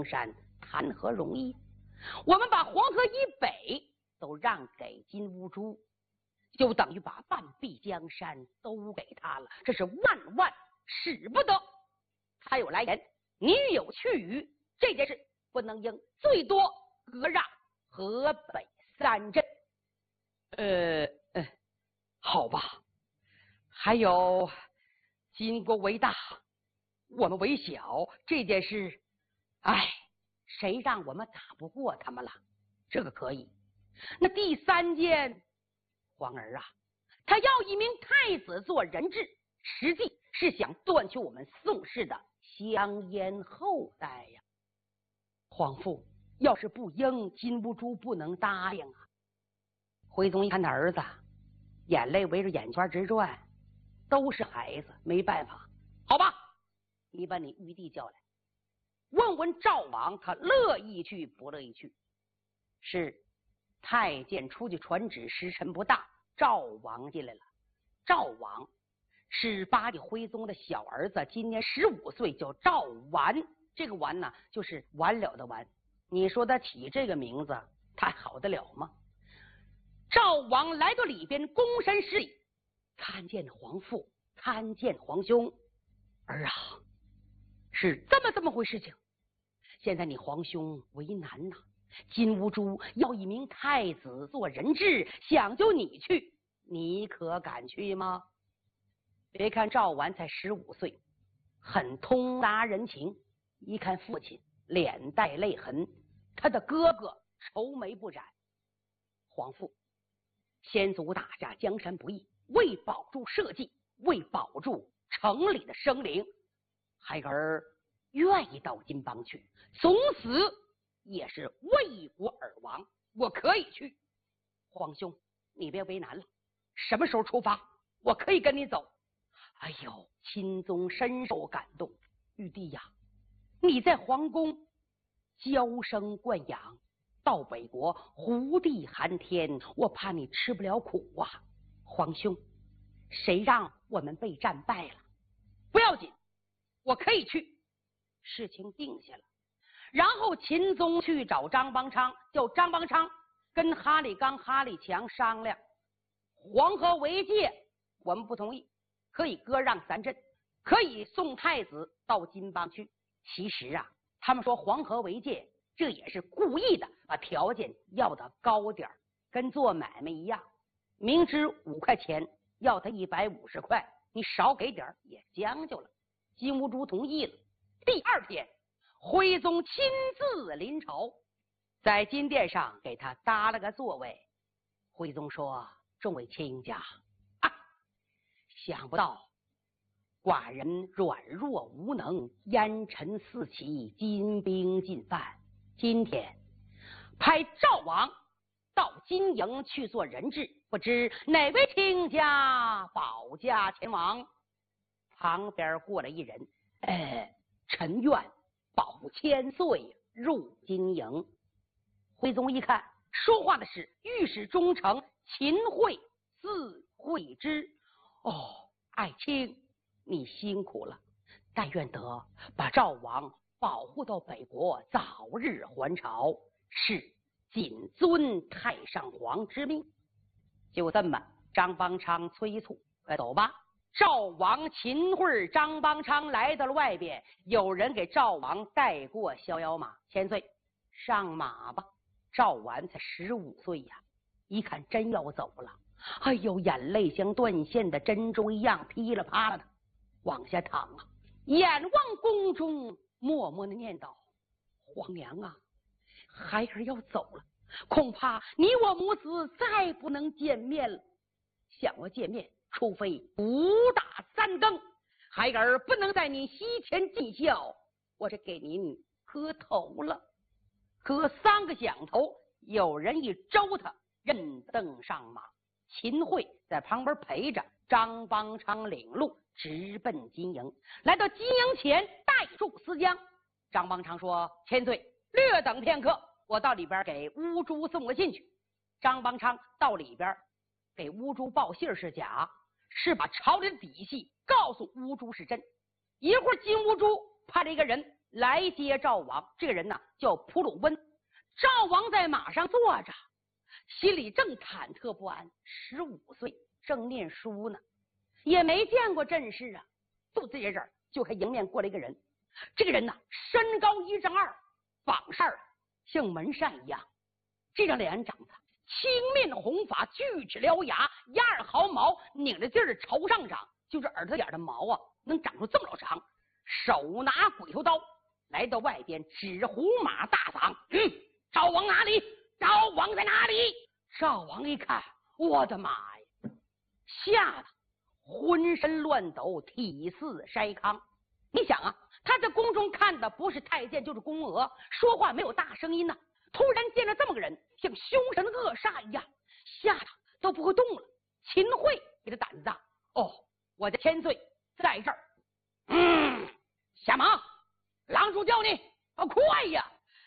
江山，谈何容易？我们把黄河以北都让给金兀术，就等于把半壁江山都给他了，这是万万使不得。他有来言，你有去语，这件事不能应，最多割让河北3镇。好吧。还有，金国为大，我们为小，这件事，谁让我们打不过他们了？这个可以。那第3件，皇儿啊，他要一名太子做人质，实际是想断去我们宋氏的香烟后代呀。皇父要是不应，金兀术不能答应啊。徽宗一看他儿子，眼泪围着眼圈直转，都是孩子，没办法。好吧，你把你玉帝叫来，问问赵王，他乐意去不乐意去？是。太监出去传旨，时辰不大，赵王进来了。赵王是8帝徽宗的小儿子，今年15岁，叫赵完。这个完呢，就是完了的完。你说他起这个名字，他好得了吗？赵王来到里边，躬身施礼，参见皇父，参见皇兄。儿啊，是这么回事情。现在你皇兄为难呐。金兀术要一名太子做人质，想就你去，你可敢去吗？别看赵完才15岁，很通达人情。一看父亲脸带泪痕，他的哥哥愁眉不展。皇父，先祖打下江山不易，为保住社稷，为保住城里的生灵，孩儿愿意到金邦去，从死也是为国而亡，我可以去。皇兄，你别为难了，什么时候出发？我可以跟你走。哎呦，钦宗深受感动。玉帝呀，你在皇宫娇生惯养，到北国胡地寒天，我怕你吃不了苦啊。皇兄，谁让我们被战败了？不要紧，我可以去。事情定下了。然后秦宗去找张邦昌，叫张邦昌跟哈里刚、哈里强商量，黄河为界我们不同意，可以割让3镇，可以送太子到金邦去。其实啊，他们说黄河为界，这也是故意的，把条件要得高点，跟做买卖一样，明知5块钱要他150块，你少给点也将就了。金兀术同意了。第2天，徽宗亲自临朝，在金殿上给他搭了个座位。徽宗说：“众位卿家，想不到寡人软弱无能，烟尘四起，金兵进犯。今天派赵王到金营去做人质，不知哪位卿家保驾前往？”旁边过来一人，臣愿保千岁入金营。徽宗一看，说话的是御史中丞秦桧，字惠之。爱卿，你辛苦了，但愿得把赵王保护到北国，早日还朝，是谨遵太上皇之命。就这么，张邦昌催促，走吧。赵王、秦桧、张邦昌来到了外边，有人给赵王带过逍遥马。千岁，上马吧。赵完才15岁呀，一看真要走了，哎呦，眼泪像断线的珍珠一样噼里啪啦的往下淌啊，眼望宫中，默默的念叨：“皇娘啊，孩儿要走了，恐怕你我母子再不能见面了。想要见面，除非5打3更，孩儿不能在你膝前尽孝，我这给您磕头了。”磕3个响头，有人一周他，任登上马。秦桧在旁边陪着，张邦昌领路，直奔金营。来到金营前，带住思江。张邦昌说：“千岁，略等片刻，我到里边给乌珠送个信去。”张邦昌到里边给乌珠报信是假，是把朝里的底细告诉乌珠是真。一会儿金兀术派了一个人来接赵王。这个人呢叫普鲁温。赵王在马上坐着，心里正忐忑不安。15岁，正念书呢，也没见过阵势啊。就这阵儿，就看迎面过来一个人。这个人呢，身高1丈2，膀扇像门扇一样。这张脸长得青面红发，锯齿獠牙，压耳毫毛，拧着劲儿朝上长，就是耳朵眼的毛啊，能长出这么老长。手拿鬼头刀，来到外边指胡马大嗓：“赵王哪里？赵王在哪里？”赵王一看，我的妈呀，吓得浑身乱抖，体似筛糠。你想啊，他在宫中看的不是太监就是宫娥，说话没有大声音呢。突然见了这么个人，像凶神恶煞一样，吓得都不会动了。秦桧给他胆子大，我家千岁在这儿。下马，郎主叫你，快呀！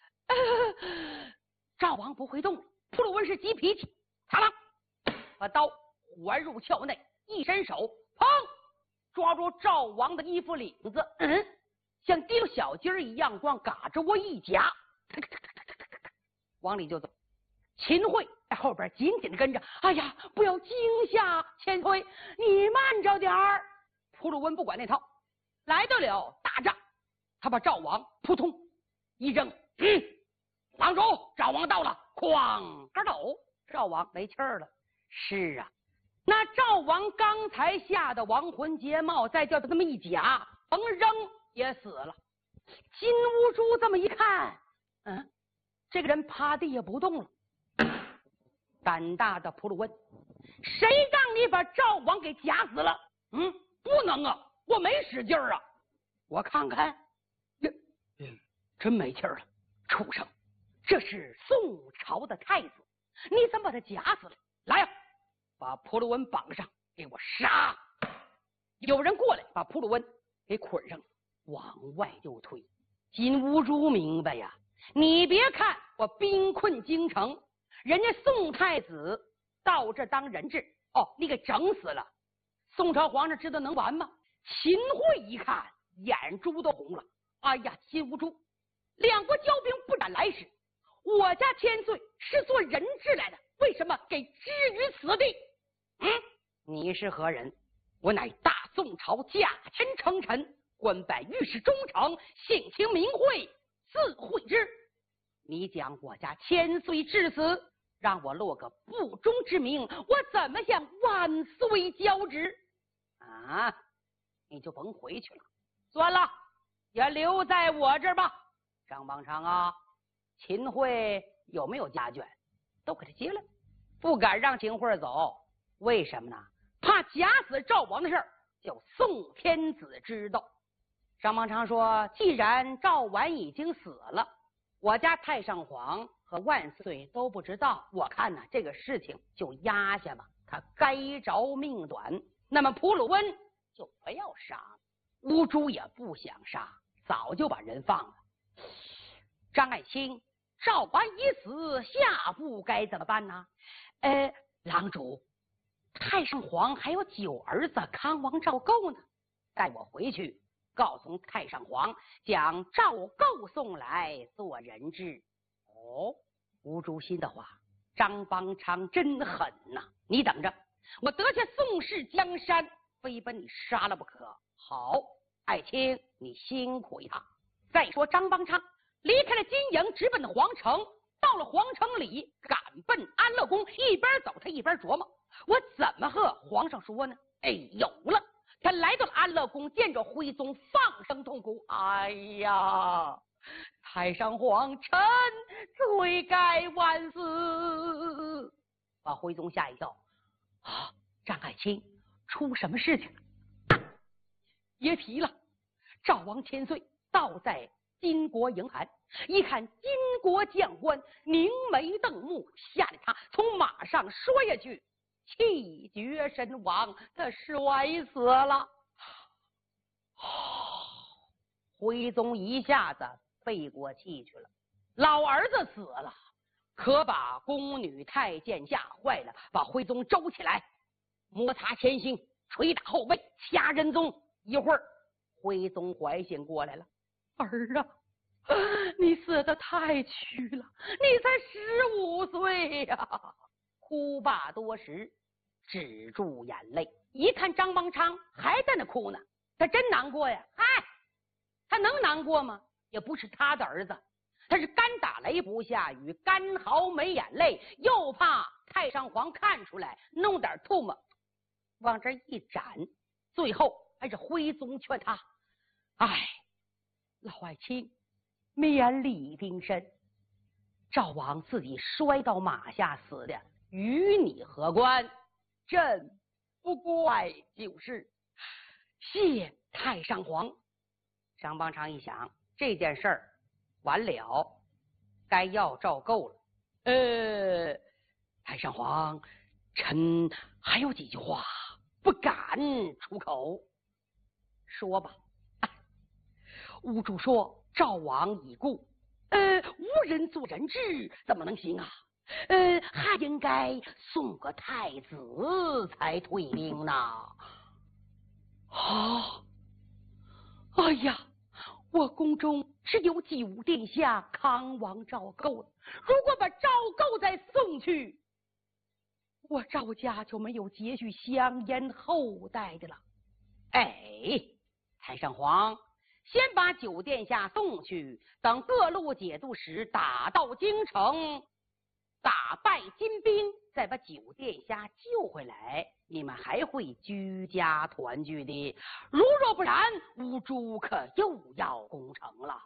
赵王不会动，普鲁温是急脾气，螳螂把刀环入鞘内，一伸手，砰，抓住赵王的衣服领子，像丢小鸡儿一样，往嘎着窝一夹，往里就走。秦桧在后边紧紧的跟着。哎呀，不要惊吓千岁，你慢着点儿。普鲁温不管那套，来到了大帐，他把赵王扑通一扔，郎主，赵王到了，哐个抖，赵王没气儿了。是啊，那赵王刚才吓得亡魂皆冒，再叫他这么一夹，甭扔也死了。金乌珠这么一看，这个人趴地也不动了。胆大的普鲁温，谁让你把赵王给夹死了？不能啊，我没使劲儿啊。我看看，真没气儿了。畜生，这是宋朝的太子，你怎么把他夹死了？来呀，把普鲁温绑上，给我杀！有人过来把普鲁温给捆上，往外就推。金乌珠明白呀，你别看我兵困京城，人家宋太子到这当人质，你给整死了。宋朝皇上知道能完吗？秦桧一看，眼珠都红了。哎呀，金乌珠，两国交兵不斩来使，我家千岁是做人质来的，为什么给置于此地？你是何人？我乃大宋朝驾前称臣，官拜御史中丞，性情明慧，自会之。你讲我家千岁至死，让我落个不忠之名，我怎么向万岁交旨？你就甭回去了，算了，也留在我这儿吧。张邦昌啊，秦桧有没有家眷？都给他接来，不敢让秦桧走。为什么呢？怕夹死赵王的事儿叫宋天子知道。张邦昌说，既然赵完已经死了，我家太上皇和万岁都不知道，我看呢，这个事情就压下吧，他该着命短。那么普鲁温就不要杀了，乌珠也不想杀，早就把人放了。张爱卿，赵完已死，下步该怎么办呢？郎主，太上皇还有9儿子康王赵构呢，带我回去告诉太上皇，将赵构送来做人质。乌珠心的话，张邦昌真狠呐！你等着，我得下宋氏江山，非把你杀了不可。好，爱卿，你辛苦一趟。再说张邦昌离开了金营，直奔皇城。到了皇城里，赶奔安乐宫，一边走他一边琢磨，我怎么和皇上说呢？有了！他来到了安乐宫，见着徽宗，放声痛哭。哎呀，太上皇，臣罪该万死！把徽宗吓一跳。张爱卿，出什么事情了？别提了，赵王千岁倒在金国营寒，一看金国将官凝眉瞪目，吓得他从马上摔下去，气绝身亡，他摔死了。徽宗一下子背过气去了，老儿子死了，可把宫女太监吓坏了，把徽宗周起来，摩擦前胸，捶打后背，掐人中。一会儿徽宗怀醒过来了， 儿啊，你死得太屈了，你才15岁呀！哭罢多时，止住眼泪，一看张邦昌还在那哭呢，他真难过呀！嗨，他能难过吗？也不是他的儿子，他是干打雷不下雨，干嚎没眼泪，又怕太上皇看出来，弄点唾沫往这一展，最后还是徽宗劝他：哎，老爱卿，勉力丁身，赵王自己摔到马下死的，与你何关？朕不怪就是。谢太上皇。张邦昌一想，这件事儿完了，该要赵构了。太上皇，臣还有几句话不敢出口。说吧。巫主说赵王已故，无人做人质，怎么能行啊？还应该送个太子才退兵呢。啊！哎呀，我宫中只有9殿下康王赵构了，如果把赵构再送去，我赵家就没有接续香烟后代的了。太上皇，先把9殿下送去，等各路节度使打到京城，打败金兵，再把9殿下救回来，你们还会居家团聚的。如若不然，乌珠可又要攻城了。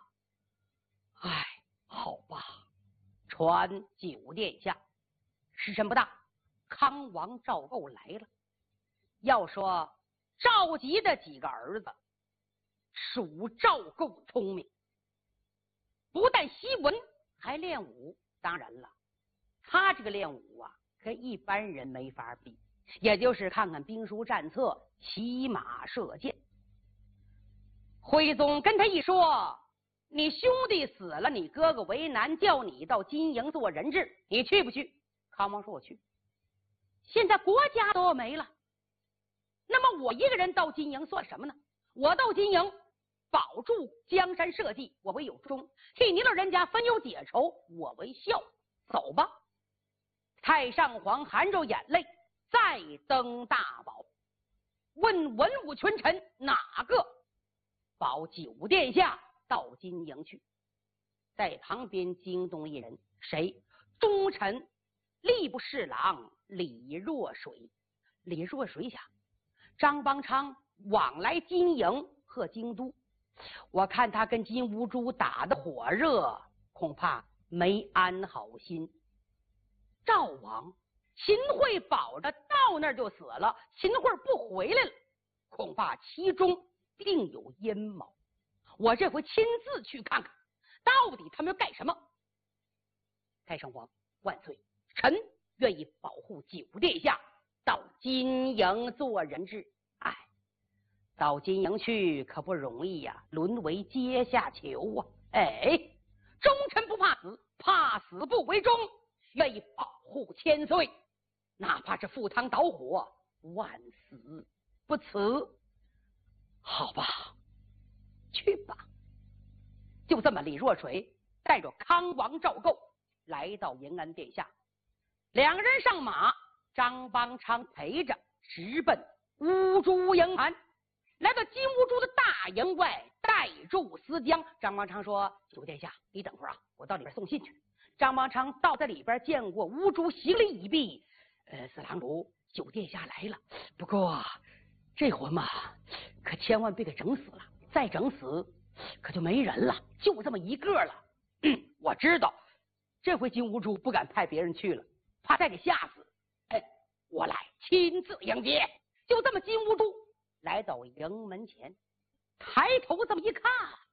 好吧，传9殿下，时辰不大，康王赵构来了。要说赵佶的几个儿子，属赵构聪明，不但习文，还练武。当然了，他这个练武啊，跟一般人没法比，也就是看看兵书战策，骑马射箭。徽宗跟他一说，你兄弟死了，你哥哥为难，叫你到金营做人质，你去不去？康王说我去。现在国家都没了，那么我一个人到金营算什么呢？我到金营保住江山社稷，我为有忠；替你老人家分忧解愁，我为孝。走吧。太上皇含着眼泪再登大宝，问文武群臣哪个保9殿下到金营去。在旁边惊动一人，谁？忠臣吏部侍郎李若水。李若水想，张邦昌往来金营和京都，我看他跟金兀术打得火热，恐怕没安好心。赵王秦桧保着到那儿就死了，秦桧不回来了，恐怕其中定有阴谋。我这回亲自去看看，到底他们要干什么。太上皇万岁，臣愿意保护9殿下到金营做人质。到金营去可不容易呀，沦为阶下囚啊！忠臣不怕死，怕死不为忠，愿意保护千岁，哪怕是赴汤蹈火，万死不辞。好吧，去吧。就这么，李若水带着康王赵构来到延安殿下，两人上马，张邦昌陪着，直奔乌珠营盘。来到金兀术的大营外，带住思江。张邦昌说：“9殿下，你等会儿啊，我到里边送信去。”张邦昌到在里边见过乌珠，行礼已毕。四郎主，9殿下来了，不过这回嘛，可千万别给整死了，再整死可就没人了，就这么一个了。我知道，这回金兀术不敢派别人去了，怕再给吓死。我来亲自迎接。就这么，金兀术来到营门前，抬头这么一看，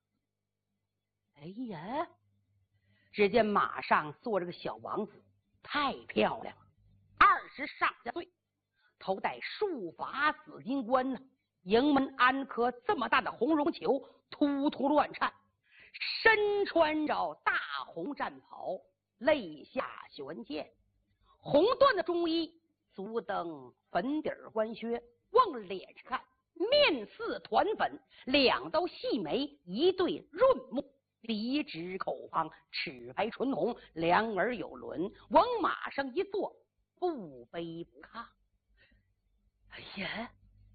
只见马上坐着个小王子，太漂亮了，20上下岁，头戴束发紫金冠呢，营门安颗这么大的红绒球，突突乱颤，身穿着大红战袍，肋下悬剑，红缎的中衣，足蹬粉底官靴，往脸上看面似团粉，两道细眉，一对润目，鼻直口方，齿白唇红，两耳有轮，往马上一坐，不卑不亢。哎呀，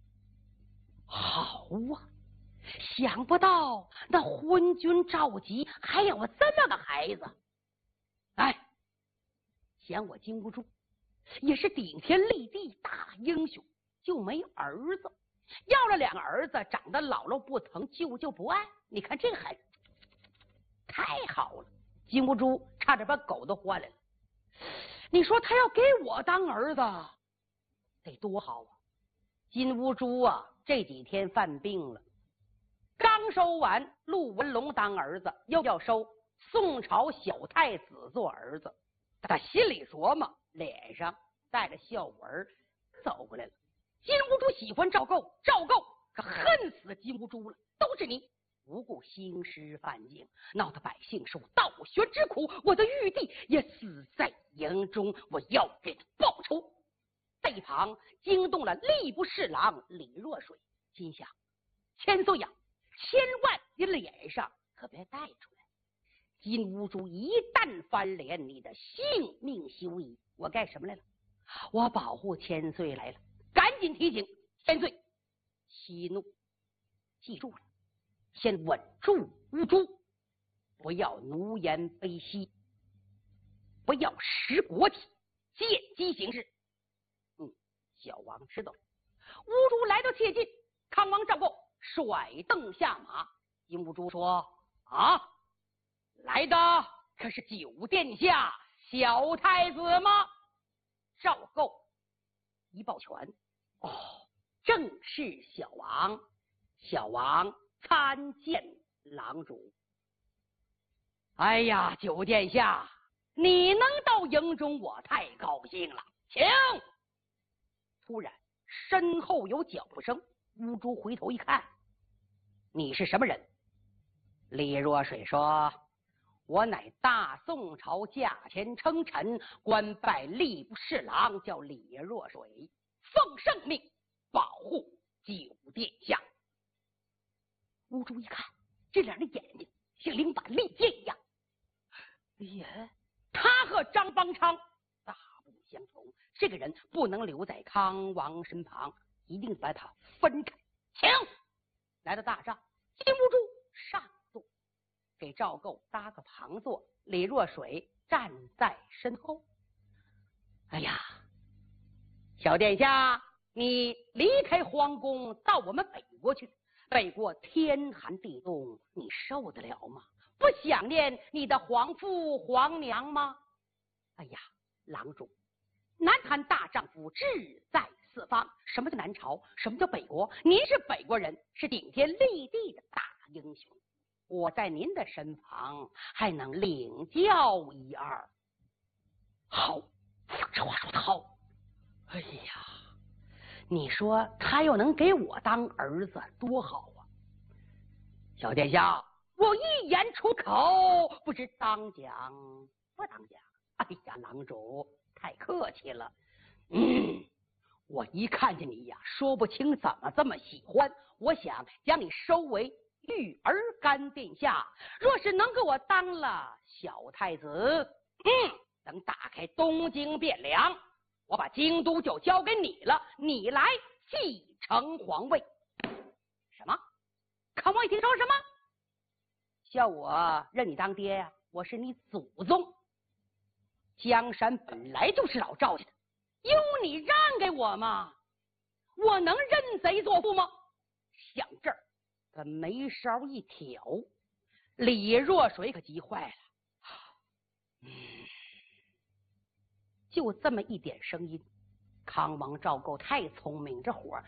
好啊！想不到那昏君赵佶还有这么个孩子。哎，想我金兀术也是顶天立地大英雄，就没儿子，要了两个儿子，长得姥姥不疼，舅舅不爱。你看这孩子太好了，金兀术差点把狗都换来了。你说他要给我当儿子，得多好啊！金兀术啊，这几天犯病了，刚收完陆文龙当儿子，又要收宋朝小太子做儿子。他心里琢磨，脸上带着笑纹走过来了。金兀术喜欢赵构，赵构可恨死金兀术了，都是你无故兴师犯境，闹得百姓受倒悬之苦，我的玉帝也死在营中，我要给他报仇。这一旁惊动了吏部侍郎李若水，心想：千岁呀，千万你脸上可别带出来，金兀术一旦翻脸，你的性命休矣。我干什么来了？我保护千岁来了。赶紧提醒千岁息怒，记住了，先稳住兀术，不要奴颜卑膝，不要失国体，借机行事。小王知道了。兀术来到切近，康王赵构甩蹬下马。金兀术说：啊，来的可是九殿下小太子吗？赵构一抱拳：哦，正是小王，小王参见郎主。哎呀，九殿下，你能到营中，我太高兴了，请。突然身后有脚步声，兀术回头一看，你是什么人？李若水说：我乃大宋朝驾前称臣，官拜吏部侍郎，叫李若水，奉圣命保护九殿下。兀术一看，这两的眼睛像两把利剑一样。哎呀，他和张邦昌大不相同，这个人不能留在康王身旁，一定把他分开。请来到大帐，金兀术上座，给赵构搭个旁座，李若水站在身后。哎呀，小殿下，你离开皇宫到我们北国去，北国天寒地冻，你受得了吗？不想念你的皇父皇娘吗？哎呀，郎主，南韩大丈夫志在四方。什么叫南朝？什么叫北国？您是北国人，是顶天立地的大英雄，我在您的身旁还能领教一二。好，这话说得好。哎呀，你说他要能给我当儿子多好啊！小殿下，我一言出口，不知当讲不当讲。哎呀，郎主太客气了。我一看见你呀，说不清怎么这么喜欢，我想将你收为玉儿干殿下。若是能给我当了小太子，等打开东京汴梁，我把京都就交给你了，你来继承皇位。什么？康王一听说什么？叫我认你当爹呀？我是你祖宗。江山本来就是老赵家的，由你让给我吗？我能认贼作父吗？想这儿，他眉梢一挑，李若水可急坏了。就这么一点声音，康王赵构太聪明，这火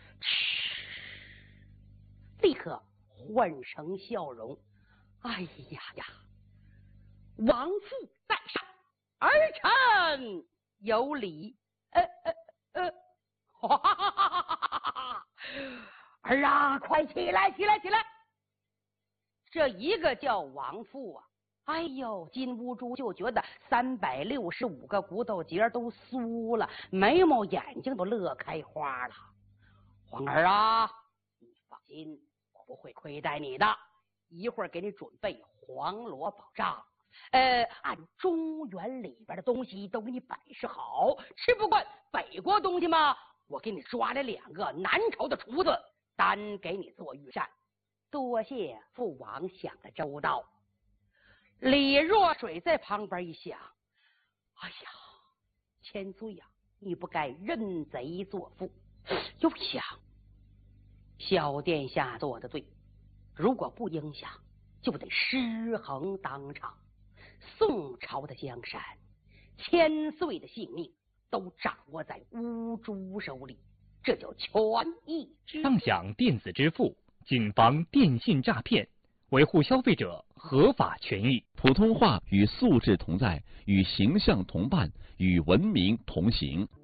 立刻换成笑容。哎呀呀，王父在上，儿臣有礼。儿啊，快起来，起来，起来！这一个叫王父啊，哎呦，金兀术就觉得365个骨头节都酥了，眉毛眼睛都乐开花了。皇儿啊， 心，我不会亏待你的。一会儿给你准备黄罗宝帐，按中原里边的东西都给你摆设好。吃不惯北国东西吗？我给你抓来2个南朝的厨子，单给你做御膳。多谢父王想的周到。李若水在旁边一想，哎呀，千岁呀，你不该认贼作父。又想，小殿下做的对，如果不应下，就得失衡当场。宋朝的江山，千岁的性命都掌握在乌珠手里，这叫权宜之计。 畅享电子支付，谨防电信诈骗，维护消费者合法权益。 普通话与素质同在，与形象同伴，与文明同行。